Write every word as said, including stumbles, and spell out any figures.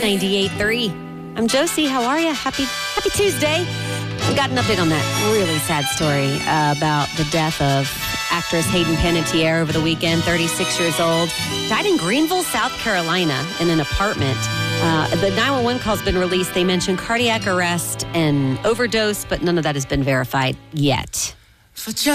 ninety-eight point three. I'm Josie. How are you? Happy Happy Tuesday. We got an update on that really sad story uh, about the death of actress Hayden Panettiere over the weekend, thirty-six years old. Died in Greenville, South Carolina in an apartment. Uh, the nine one one call's been released. They mentioned cardiac arrest and overdose, but none of that has been verified yet. For just